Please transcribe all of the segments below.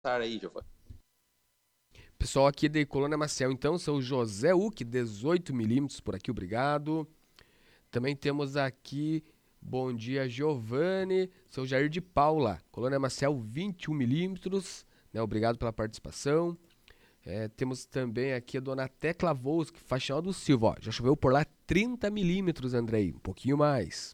Tá aí, Giovanni. Pessoal aqui de Colônia Maciel, então, seu José Uck, 18 milímetros por aqui, obrigado. Também temos aqui, bom dia, Giovanni, seu Jair de Paula, Colônia Maciel, 21 milímetros, né, obrigado pela participação. Temos também aqui a dona Tecla Volsk, Faxinal do Silva, ó, já choveu por lá 30 milímetros, Andrei, um pouquinho mais.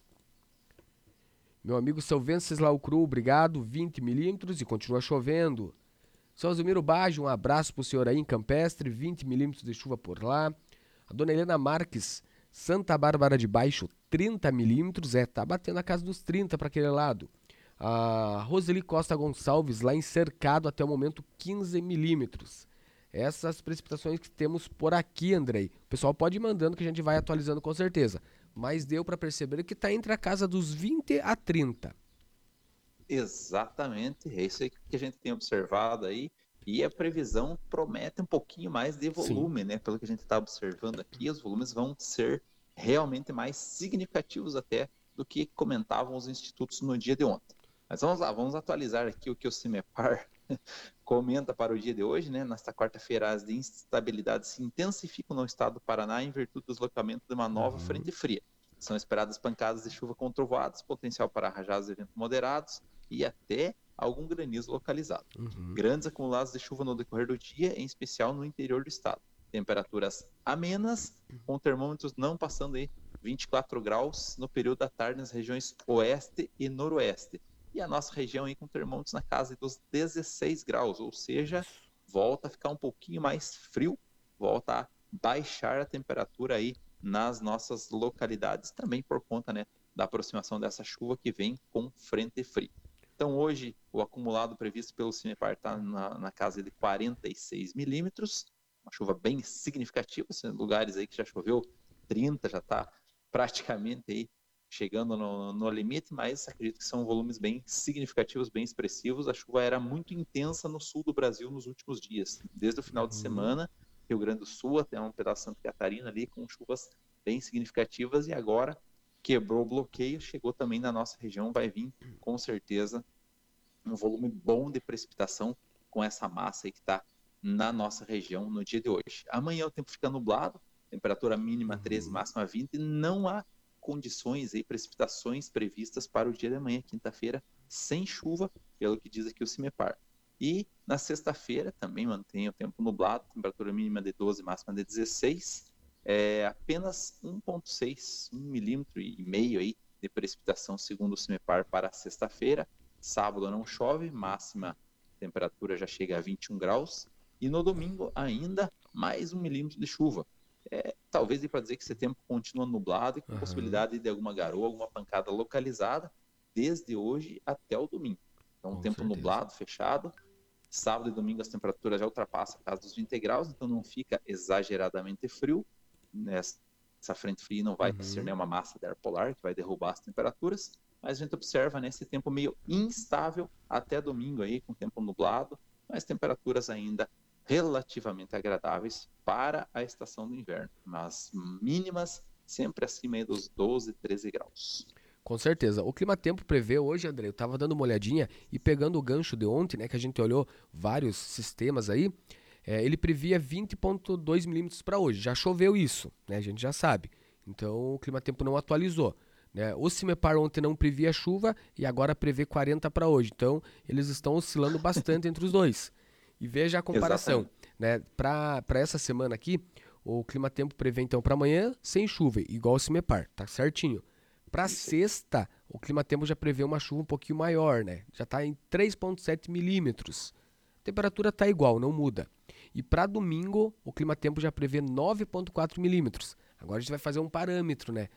Meu amigo seu Venceslau Cru, obrigado, 20 milímetros e continua chovendo. Seu Zumiro Baggio, um abraço pro senhor aí em Campestre, 20 milímetros de chuva por lá. A dona Helena Marques, Santa Bárbara de Baixo, 30 milímetros, tá batendo a casa dos 30 para aquele lado. A Roseli Costa Gonçalves, lá em Cercado, até o momento 15 milímetros. Essas precipitações que temos por aqui, Andrei. O pessoal pode ir mandando que a gente vai atualizando com certeza. Mas deu para perceber que está entre a casa dos 20 a 30. Exatamente, é isso aí que a gente tem observado aí. E a previsão promete um pouquinho mais de Sim. volume, né? Pelo que a gente está observando aqui, os volumes vão ser realmente mais significativos até do que comentavam os institutos no dia de ontem. Mas vamos lá, vamos atualizar aqui o que o CIMEPAR comenta para o dia de hoje, né? Nesta quarta-feira, as de instabilidade se intensificam no estado do Paraná em virtude do deslocamento de uma nova frente fria. São esperadas pancadas de chuva com trovoadas, potencial para rajadas de vento moderados e até algum granizo localizado. Grandes acumulados de chuva no decorrer do dia, em especial no interior do estado. Temperaturas amenas, com termômetros não passando aí 24 graus no período da tarde nas regiões oeste e noroeste. E a nossa região aí com termômetros na casa dos 16 graus, ou seja, volta a ficar um pouquinho mais frio, volta a baixar a temperatura aí nas nossas localidades, também por conta, né, da aproximação dessa chuva que vem com frente fria. Então, hoje, o acumulado previsto pelo CIMEPAR está na casa de 46 milímetros, uma chuva bem significativa, lugares aí que já choveu 30, já está praticamente aí chegando no limite, mas acredito que são volumes bem significativos, bem expressivos. A chuva era muito intensa no sul do Brasil nos últimos dias, desde o final de semana, Rio Grande do Sul até um pedaço de Santa Catarina ali, com chuvas bem significativas, e agora quebrou o bloqueio, chegou também na nossa região, vai vir com certeza um volume bom de precipitação com essa massa aí que está na nossa região no dia de hoje. Amanhã o tempo fica nublado, temperatura mínima 13, máxima 20, não há condições e precipitações previstas para o dia de amanhã, quinta-feira, sem chuva, pelo que diz aqui o CIMEPAR. E na sexta-feira também mantém o tempo nublado, temperatura mínima de 12, máxima de 16, apenas 1,6, 1,5 milímetro aí de precipitação, segundo o CIMEPAR, para sexta-feira. Sábado não chove, máxima temperatura já chega a 21 graus. E no domingo ainda mais 1 milímetro de chuva. Talvez dê para dizer que esse tempo continua nublado e com possibilidade de alguma garoa, alguma pancada localizada, desde hoje até o domingo. Então, Com tempo certeza. nublado, fechado. Sábado e domingo as temperaturas já ultrapassam a casa dos 20 graus, então não fica exageradamente frio. Essa frente fria não vai ser nenhuma massa de ar polar que vai derrubar as temperaturas, mas a gente observa, né, esse tempo meio instável até domingo aí, com tempo nublado, mas temperaturas ainda relativamente agradáveis para a estação do inverno, mas mínimas sempre acima aí dos 12, 13 graus. Com certeza. O Climatempo prevê hoje, André, eu tava dando uma olhadinha e pegando o gancho de ontem, né, que a gente olhou vários sistemas aí, ele previa 20,2 milímetros para hoje. Já choveu isso, né, a gente já sabe. Então o Climatempo não atualizou. Né? O CIMEPAR ontem não previa chuva e agora prevê 40 para hoje. Então eles estão oscilando bastante entre os dois. E veja a comparação. Exatamente. Né? Para essa semana aqui, o Climatempo prevê então para amanhã sem chuva, igual o CIMEPAR, tá certinho. Para Isso aí. sexta, o Climatempo já prevê uma chuva um pouquinho maior, né? Já está em 3,7 milímetros. A temperatura está igual, não muda. E para domingo, o Climatempo já prevê 9,4 milímetros. Agora a gente vai fazer um parâmetro, né?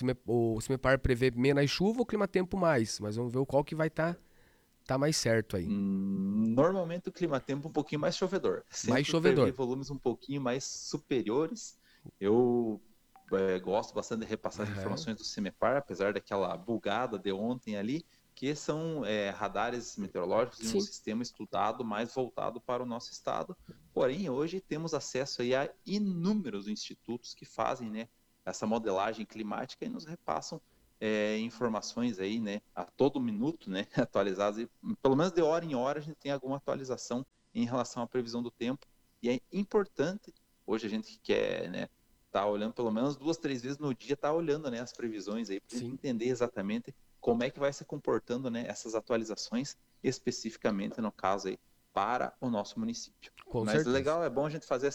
O CIMEPAR prevê menos chuva, o Climatempo mais. Mas vamos ver qual que vai tá mais certo aí. Normalmente o clima-tempo um pouquinho mais chovedor, Mais sempre prevê chovedor. volumes um pouquinho mais superiores. Eu gosto bastante de repassar as Aham. informações do CIMEPAR, apesar daquela bugada de ontem ali, que são radares meteorológicos e um Sim. sistema estudado mais voltado para o nosso estado. Porém, hoje temos acesso aí a inúmeros institutos que fazem, né, essa modelagem climática e nos repassam informações aí, né, a todo minuto, né, atualizadas, e pelo menos de hora em hora a gente tem alguma atualização em relação à previsão do tempo, e é importante, hoje a gente que quer, né, tá olhando pelo menos 2, 3 vezes no dia, tá olhando, né, as previsões aí, para a gente entender exatamente como é que vai se comportando, né, essas atualizações, especificamente, no caso aí, para o nosso município. Com Mas certeza. legal, é bom a gente fazer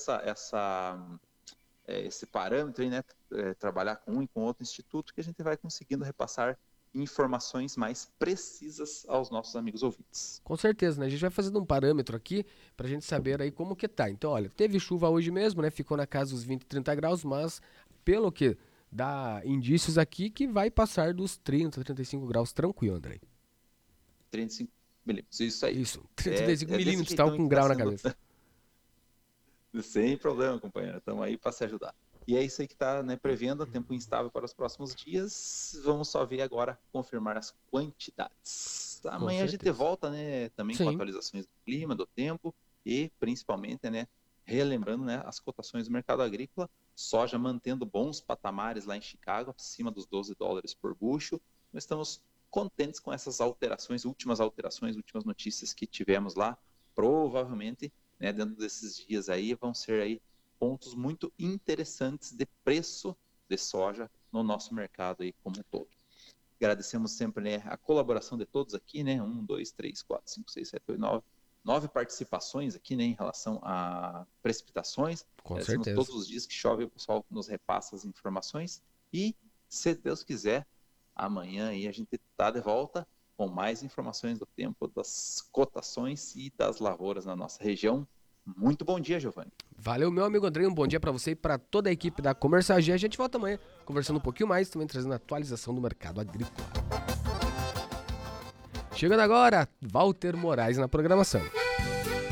esse parâmetro aí, né, trabalhar com um e com outro instituto, que a gente vai conseguindo repassar informações mais precisas aos nossos amigos ouvintes. Com certeza, né? A gente vai fazendo um parâmetro aqui pra gente saber aí como que tá. Então, olha, teve chuva hoje mesmo, né? Ficou na casa dos 20, 30 graus, mas pelo que dá indícios aqui que vai passar dos 30, 35 graus tranquilo, André. 35 milímetros, isso aí. Isso, 35 milímetros, Desse tá jeitão com um que tá grau na sendo... cabeça. Sem problema, companheiro. Estamos aí para se ajudar. E é isso aí que está, né, prevendo tempo instável para os próximos dias. Vamos só ver agora, confirmar as quantidades. Amanhã a gente volta, né, também com atualizações do clima, do tempo e principalmente, né, relembrando, né, as cotações do mercado agrícola. Soja mantendo bons patamares lá em Chicago, acima dos $12 por bushel. Nós estamos contentes com essas alterações, últimas notícias que tivemos lá. Provavelmente, né, dentro desses dias aí, vão ser aí pontos muito interessantes de preço de soja no nosso mercado aí como um todo. Agradecemos sempre, né, a colaboração de todos aqui, né, 1, 2, 3, 4, 5, 6, 7, 8, 9 participações aqui, né, em relação a precipitações. Com Agradecemos certeza. todos os dias que chove, o pessoal nos repassa as informações e, se Deus quiser, amanhã aí a gente está de volta com mais informações do tempo, das cotações e das lavouras na nossa região. Muito bom dia, Giovanni. Valeu, meu amigo André, um bom dia para você e para toda a equipe da Comerciagem. A gente volta amanhã conversando um pouquinho mais, também trazendo a atualização do mercado agrícola. Chegando agora, Walter Moraes na programação.